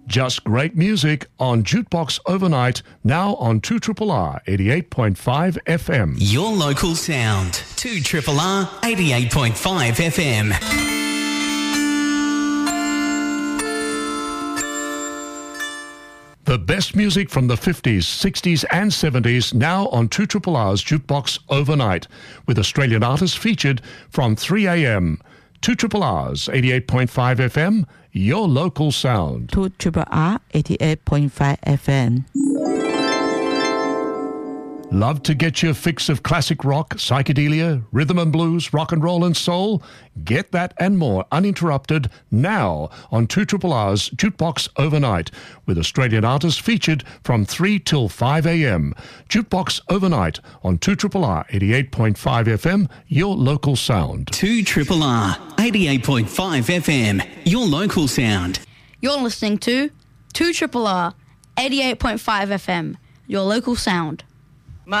Just great music on Jukebox Overnight, now on 2RRR 88.5 FM. Your local sound, 2RRR 88.5 FM. The best music from the 50s, 60s and 70s now on 2RRR's Jukebox Overnight, with Australian artists featured from 3 a.m. 2RRR's 88.5 FM, your local sound. 2RRR 88.5 FM. Love to get your fix of classic rock, psychedelia, rhythm and blues, rock and roll and soul? Get that and more uninterrupted now on 2RRR's Jukebox Overnight, with Australian artists featured from 3 till 5 a.m. Jukebox Overnight on 2RRR 88.5 FM, your local sound. 2RRR 88.5 FM, your local sound. You're listening to 2RRR 88.5 FM, your local sound.